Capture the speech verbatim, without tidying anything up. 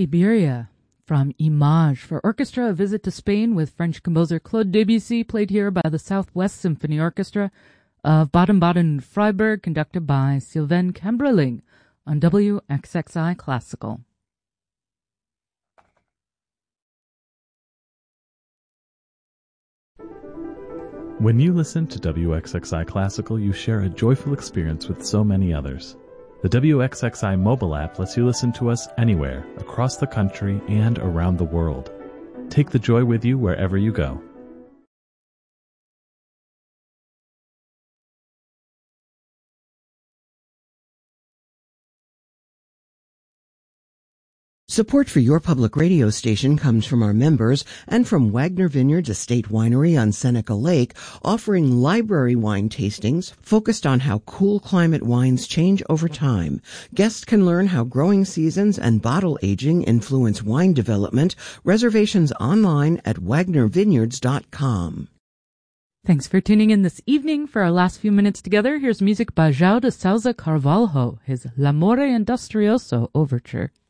Iberia from Image for orchestra, a visit to Spain with French composer Claude Debussy, played here by the Southwest Symphony Orchestra of Baden-Baden Freiburg, conducted by Sylvain Cambrelling on W X X I Classical. When you listen to W X X I Classical, you share a joyful experience with so many others. The W X X I mobile app lets you listen to us anywhere, across the country and around the world. Take the joy with you wherever you go. Support for your public radio station comes from our members and from Wagner Vineyards Estate Winery on Seneca Lake, offering library wine tastings focused on how cool climate wines change over time. Guests can learn how growing seasons and bottle aging influence wine development. Reservations online at wagner vineyards dot com. Thanks for tuning in this evening. For our last few minutes together, here's music by João de Sousa Carvalho, his L'Amore Industrioso Overture.